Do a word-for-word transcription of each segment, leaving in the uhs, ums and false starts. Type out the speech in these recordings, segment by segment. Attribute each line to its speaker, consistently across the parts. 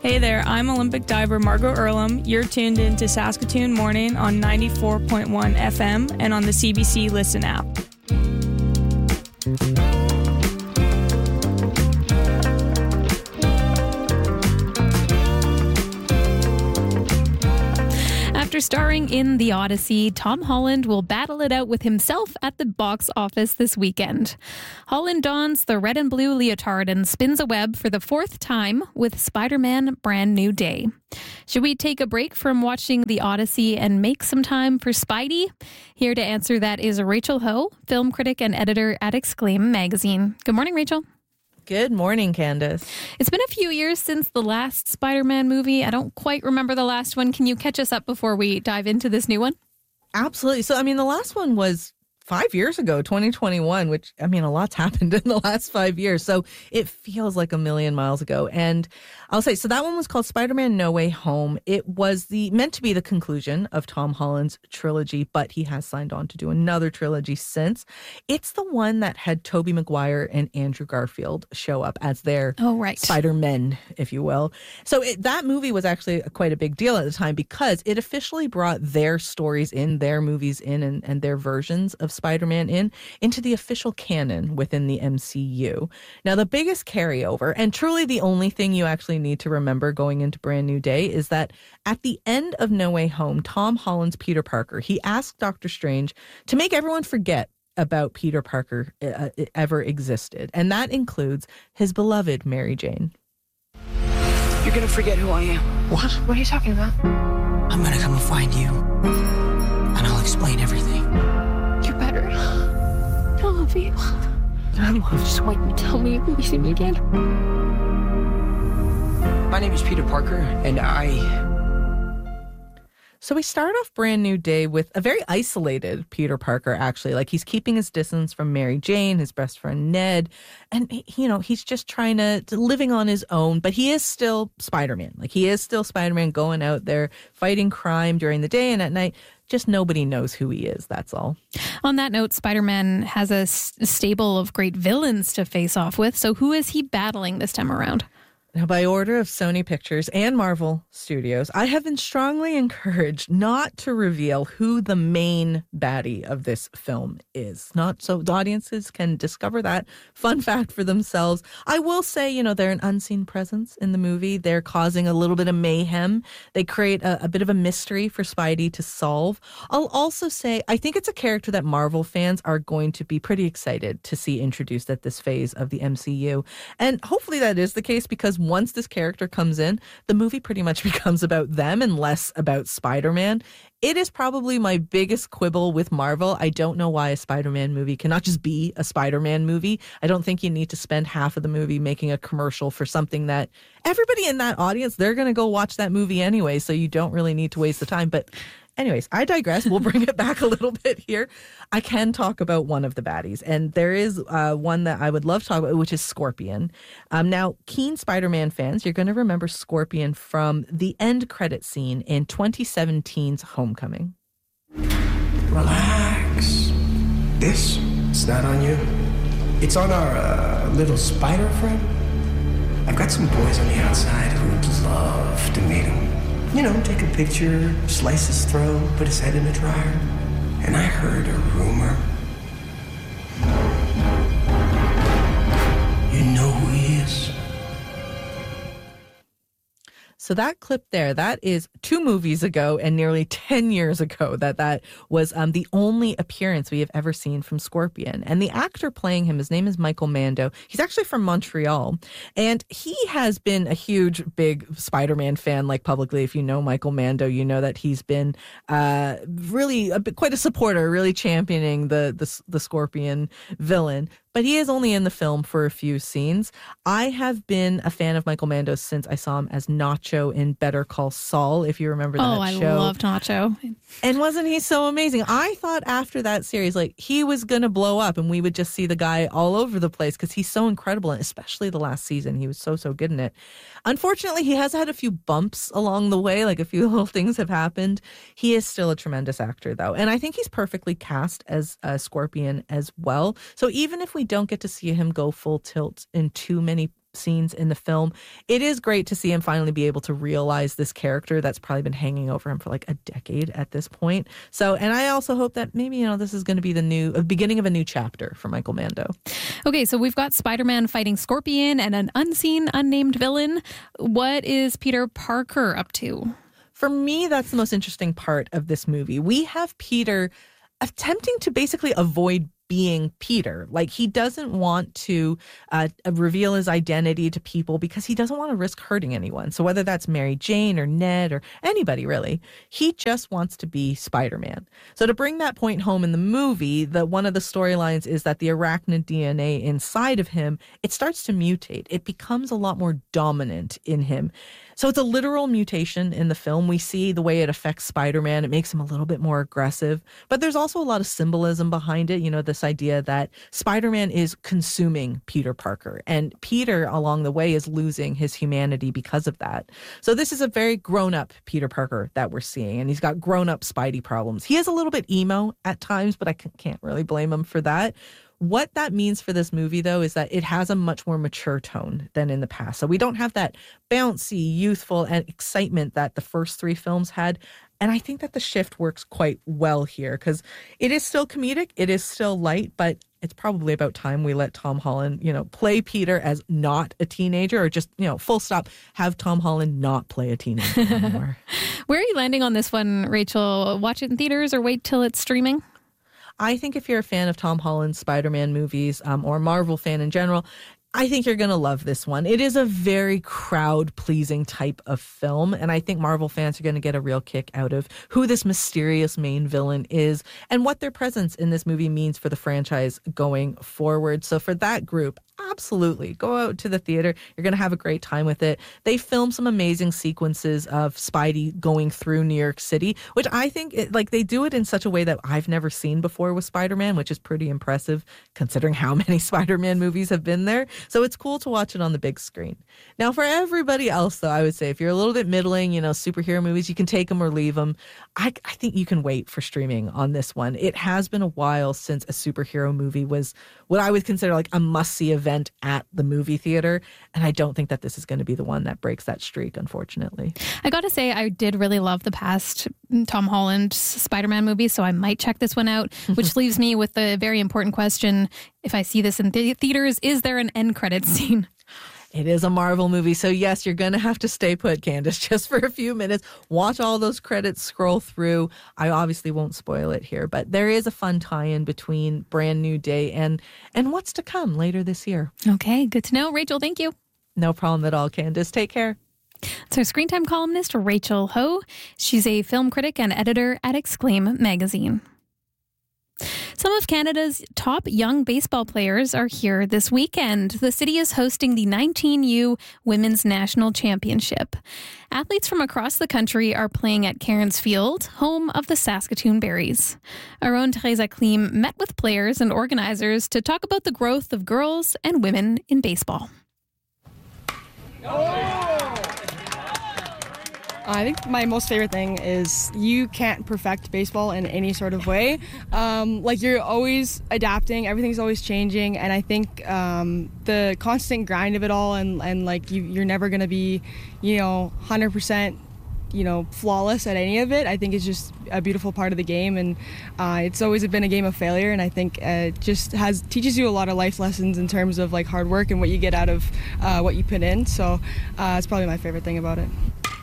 Speaker 1: Hey there, I'm Olympic diver Margot Earlham. You're tuned in to Saskatoon Morning on ninety-four point one F M and on the C B C Listen app. After starring in The Odyssey, Tom Holland will battle it out with himself at the box office this weekend. Holland dons the red and blue leotard and spins a web for the fourth time with Spider-Man Brand New Day. Should we take a break from watching The Odyssey and make some time for Spidey? Here to answer that is Rachel Ho, film critic and editor at Exclaim magazine. Good morning, Rachel.
Speaker 2: Good morning, Candace.
Speaker 1: It's been a few years since the last Spider-Man movie. I don't quite remember the last one. Can you catch us up before we dive into this new one?
Speaker 2: Absolutely. So, I mean, the last one was five years ago, twenty twenty-one, which, I mean, a lot's happened in the last five years. So it feels like a million miles ago. And I'll say, so that one was called Spider-Man No Way Home. It was the meant to be the conclusion of Tom Holland's trilogy, but he has signed on to do another trilogy since. It's the one that had Tobey Maguire and Andrew Garfield show up as their
Speaker 1: oh, right.
Speaker 2: Spider-Men, if you will. So it, that movie was actually quite a big deal at the time because it officially brought their stories in, their movies in, and, and their versions of Spider-Man in into the official canon within the M C U. Now, the biggest carryover, and truly the only thing you actually need to remember going into Brand New Day, is that at the end of No Way Home, Tom Holland's Peter Parker, he asked Doctor Strange to make everyone forget about Peter Parker uh, ever existed. And that includes his beloved Mary Jane.
Speaker 3: You're gonna forget who I am.
Speaker 4: What?
Speaker 3: What are you talking about?
Speaker 4: I'm gonna come and find you, and I'll explain everything.
Speaker 3: You're better. I love you. I love you. Just wait and tell me when you see me again.
Speaker 4: My name is Peter Parker, and I...
Speaker 2: So we start off Brand New Day with a very isolated Peter Parker, actually. Like, he's keeping his distance from Mary Jane, his best friend Ned. And, you know, he's just trying to, to living on his own. But he is still Spider-Man. Like, he is still Spider-Man going out there fighting crime during the day, and at night, just nobody knows who he is. That's all.
Speaker 1: On that note, Spider-Man has a s- stable of great villains to face off with. So who is he battling this time around?
Speaker 2: Now, by order of Sony Pictures and Marvel Studios, I have been strongly encouraged not to reveal who the main baddie of this film is. Not so the audiences can discover that fun fact for themselves. I will say, you know, they're an unseen presence in the movie. They're causing a little bit of mayhem. They create a, a bit of a mystery for Spidey to solve. I'll also say, I think it's a character that Marvel fans are going to be pretty excited to see introduced at this phase of the M C U. And hopefully that is the case, because once this character comes in, the movie pretty much becomes about them and less about Spider-Man. It is probably my biggest quibble with Marvel. I don't know why a Spider-Man movie cannot just be a Spider-Man movie. I don't think you need to spend half of the movie making a commercial for something that everybody in that audience, they're going to go watch that movie anyway, so you don't really need to waste the time. But anyways, I digress. We'll bring it back a little bit here. I can talk about one of the baddies, and there is uh, one that I would love to talk about, which is Scorpion. Um, now, keen Spider-Man fans, you're going to remember Scorpion from the end credit scene in twenty seventeen's Homecoming.
Speaker 5: Relax. This, it's not on you. It's on our uh, little spider friend. I've got some boys on the outside who would love to meet him. You know, take a picture, slice his throat, put his head in the dryer. And I heard a rumor. You know who he is?
Speaker 2: So that clip there, that is two movies ago and nearly ten years ago that that was um, the only appearance we have ever seen from Scorpion. And the actor playing him, his name is Michael Mando. He's actually from Montreal. And he has been a huge, big Spider-Man fan, like publicly. If you know Michael Mando, you know that he's been uh, really a bit, quite a supporter, really championing the, the, the Scorpion villain. But he is only in the film for a few scenes. I have been a fan of Michael Mando since I saw him as Nacho in Better Call Saul, if you remember that
Speaker 1: oh, I
Speaker 2: show.
Speaker 1: Oh, I loved Nacho.
Speaker 2: And wasn't he so amazing? I thought after that series, like, he was going to blow up and we would just see the guy all over the place because he's so incredible, and especially the last season. He was so, so good in it. Unfortunately, he has had a few bumps along the way, like a few little things have happened. He is still a tremendous actor, though. And I think he's perfectly cast as a Scorpion as well. So even if we don't get to see him go full tilt in too many scenes in the film. It is great to see him finally be able to realize this character that's probably been hanging over him for like a decade at this point. So, and I also hope that maybe, you know, this is going to be the new uh, beginning of a new chapter for Michael Mando.
Speaker 1: Okay, so we've got Spider-Man fighting Scorpion and an unseen, unnamed villain. What is Peter Parker up to?
Speaker 2: For me, that's the most interesting part of this movie. We have Peter attempting to basically avoid being Peter. Like, he doesn't want to uh, reveal his identity to people because he doesn't want to risk hurting anyone. So whether that's Mary Jane or Ned or anybody really, he just wants to be Spider-Man. So to bring that point home in the movie, the one of the storylines is that the arachnid D N A inside of him, it starts to mutate. It becomes a lot more dominant in him. So it's a literal mutation in the film. We see the way it affects Spider-Man. It makes him a little bit more aggressive. But there's also a lot of symbolism behind it. You know, this idea that Spider-Man is consuming Peter Parker. And Peter, along the way, is losing his humanity because of that. So this is a very grown-up Peter Parker that we're seeing. And he's got grown-up Spidey problems. He is a little bit emo at times, but I can't really blame him for that. What that means for this movie, though, is that it has a much more mature tone than in the past. So we don't have that bouncy, youthful and excitement that the first three films had. And I think that the shift works quite well here because it is still comedic. It is still light, but it's probably about time we let Tom Holland, you know, play Peter as not a teenager or just, you know, full stop, have Tom Holland not play a teenager anymore.
Speaker 1: Where are you landing on this one, Rachel? Watch it in theaters or wait till it's streaming?
Speaker 2: I think if you're a fan of Tom Holland's Spider-Man movies um, or a Marvel fan in general, I think you're going to love this one. It is a very crowd-pleasing type of film, and I think Marvel fans are going to get a real kick out of who this mysterious main villain is and what their presence in this movie means for the franchise going forward. So for that group, absolutely, go out to the theater. You're going to have a great time with it. They filmed some amazing sequences of Spidey going through New York City, which I think, it, like, they do it in such a way that I've never seen before with Spider-Man, which is pretty impressive considering how many Spider-Man movies have been there. So it's cool to watch it on the big screen. Now, for everybody else, though, I would say if you're a little bit middling, you know, superhero movies, you can take them or leave them. I, I think you can wait for streaming on this one. It has been a while since a superhero movie was what I would consider like a must-see event at the movie theater. And I don't think that this is going to be the one that breaks that streak, unfortunately.
Speaker 1: I got to say, I did really love the past Tom Holland Spider-Man movies, so I might check this one out, which leaves me with the very important question. If I see this in th- theaters, is there an end credits scene?
Speaker 2: It is a Marvel movie, so yes, you're going to have to stay put, Candace, just for a few minutes. Watch all those credits scroll through. I obviously won't spoil it here, but there is a fun tie-in between Brand New Day and, and what's to come later this year.
Speaker 1: Okay, good to know. Rachel, thank you.
Speaker 2: No problem at all, Candace. Take care.
Speaker 1: It's our Screen Time columnist, Rachel Ho. She's a film critic and editor at Exclaim magazine. Some of Canada's top young baseball players are here this weekend. The city is hosting the nineteen U Women's National Championship. Athletes from across the country are playing at Cairns Field, home of the Saskatoon Berries. Our own Teresa Klim met with players and organizers to talk about the growth of girls and women in baseball.
Speaker 6: I think my most favorite thing is you can't perfect baseball in any sort of way. Um, like, you're always adapting, everything's always changing, and I think um, the constant grind of it all and, and like you, you're never going to be, you know, one hundred percent, you know, flawless at any of it. I think it's just a beautiful part of the game, and uh, it's always been a game of failure, and I think uh, it just has teaches you a lot of life lessons in terms of like hard work and what you get out of uh, what you put in. So uh, it's probably my favorite thing about it.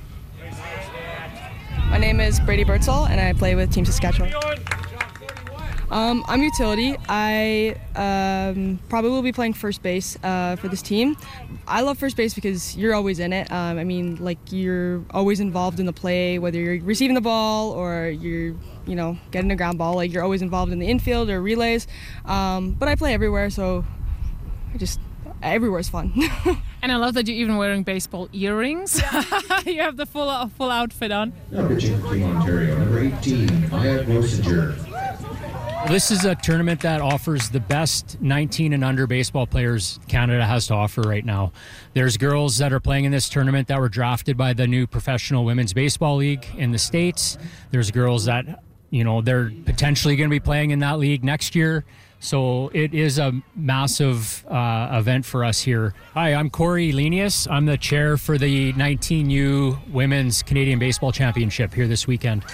Speaker 6: My name is Brady Birdsall, and I play with Team Saskatchewan. Um, I'm utility. I um, probably will be playing first base uh, for this team. I love first base because you're always in it. Um, I mean, like, you're always involved in the play, whether you're receiving the ball or you're, you know, getting a ground ball. Like, you're always involved in the infield or relays. Um, but I play everywhere, so I just everywhere's fun.
Speaker 7: And I love that you're even wearing baseball earrings. You have the full uh, full outfit on.
Speaker 8: Number two, Team Ontario. Number eighteen, Maya Grosinger.
Speaker 9: This is a tournament that offers the best nineteen and under baseball players Canada has to offer right now. There's girls that are playing in this tournament that were drafted by the new Professional Women's Baseball League in the States. There's girls that, you know, they're potentially going to be playing in that league next year. So it is a massive uh, event for us here. Hi, I'm Corey Lenius. I'm the chair for the nineteen U Women's Canadian Baseball Championship here this weekend.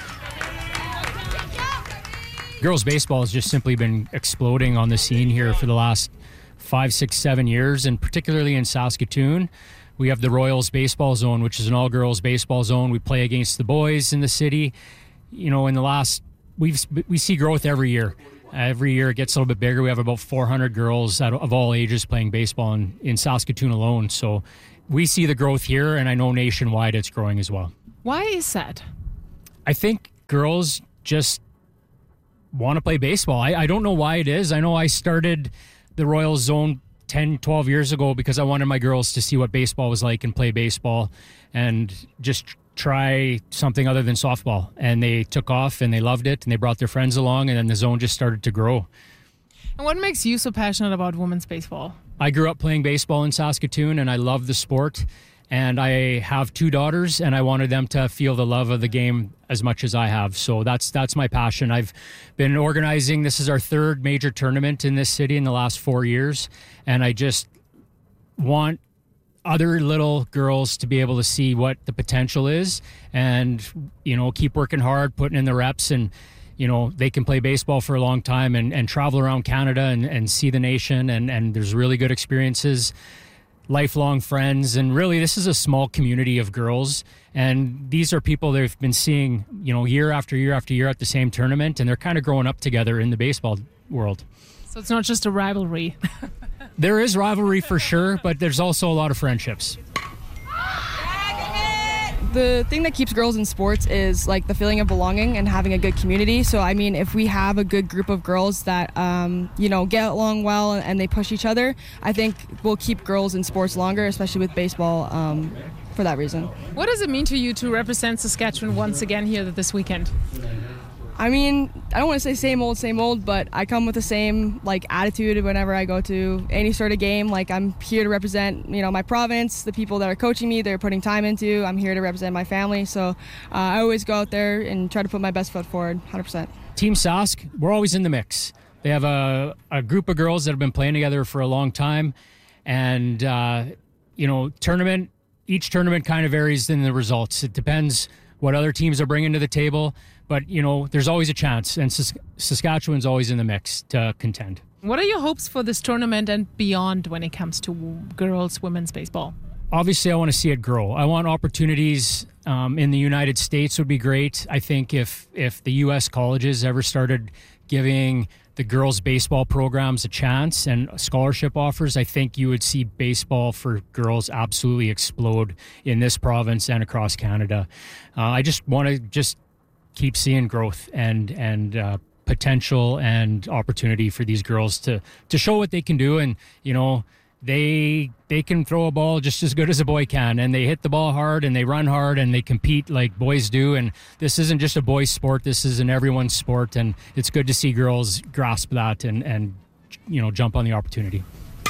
Speaker 9: Girls baseball has just simply been exploding on the scene here for the last five, six, seven years, and particularly in Saskatoon. We have the Royals Baseball Zone, which is an all-girls baseball zone. We play against the boys in the city. You know, in the last, we've we see growth every year. Every year it gets a little bit bigger. We have about four hundred girls of all ages playing baseball in, in Saskatoon alone. So we see the growth here, and I know nationwide it's growing as well.
Speaker 7: Why is that?
Speaker 9: I think girls just want to play baseball. I, I don't know why it is. I know I started the Royals Zone ten, twelve years ago because I wanted my girls to see what baseball was like and play baseball and just try something other than softball. And they took off and they loved it and they brought their friends along, and then the zone just started to grow.
Speaker 7: And what makes you so passionate about women's baseball?
Speaker 9: I grew up playing baseball in Saskatoon and I love the sport. And I have two daughters, and I wanted them to feel the love of the game as much as I have. So that's that's my passion. I've been organizing. This is our third major tournament in this city in the last four years. And I just want other little girls to be able to see what the potential is and, you know, keep working hard, putting in the reps, and, you know, they can play baseball for a long time and, and travel around Canada and, and see the nation. And, and there's really good experiences. Lifelong friends, and really this is a small community of girls, and these are people they've been seeing, you know, year after year after year at the same tournament, and they're kind of growing up together in the baseball world.
Speaker 7: So it's not just a rivalry.
Speaker 9: There is rivalry for sure, but there's also a lot of friendships.
Speaker 6: The thing that keeps girls in sports is like the feeling of belonging and having a good community. So I mean, if we have a good group of girls that um, you know, get along well and they push each other, I think we'll keep girls in sports longer, especially with baseball, um, for that reason.
Speaker 7: What does it mean to you to represent Saskatchewan once again here this weekend?
Speaker 6: I mean, I don't want to say same old, same old, but I come with the same like attitude whenever I go to any sort of game. Like, I'm here to represent, you know, my province, the people that are coaching me, they're putting time into. I'm here to represent my family. So uh, I always go out there and try to put my best foot forward, one hundred percent.
Speaker 9: Team Sask, we're always in the mix. They have a, a group of girls that have been playing together for a long time. And, uh, you know, tournament, each tournament kind of varies in the results. It depends what other teams are bringing to the table. But, you know, there's always a chance, and Sask- Saskatchewan's always in the mix to contend.
Speaker 7: What are your hopes for this tournament and beyond when it comes to girls' women's baseball?
Speaker 9: Obviously, I want to see it grow. I want opportunities um, in the United States would be great. I think if, if the U S colleges ever started giving the girls' baseball programs a chance and scholarship offers, I think you would see baseball for girls absolutely explode in this province and across Canada. Uh, I just want to just keep seeing growth and and uh, potential and opportunity for these girls to to show what they can do. And, you know, they they can throw a ball just as good as a boy can, and they hit the ball hard and they run hard and they compete like boys do. And this isn't just a boys' sport, this is an everyone's sport, and it's good to see girls grasp that and and you know, jump on the opportunity.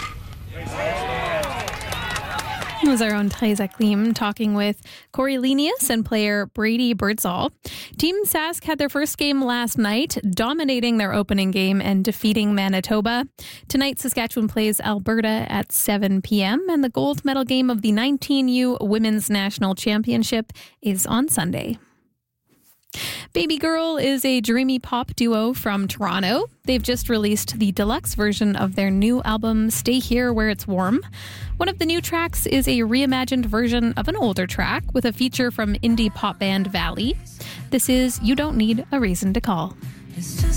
Speaker 1: It was our own Theresa Klim talking with Corey Lenius and player Brady Birdsall. Team Sask had their first game last night, dominating their opening game and defeating Manitoba. Tonight, Saskatchewan plays Alberta at seven p.m. and the gold medal game of the nineteen U Women's National Championship is on Sunday. Baby Girl is a dreamy pop duo from Toronto. They've just released the deluxe version of their new album, Stay Here Where It's Warm. One of the new tracks is a reimagined version of an older track with a feature from indie pop band Valley. This is You Don't Need a Reason to Call.
Speaker 10: It's just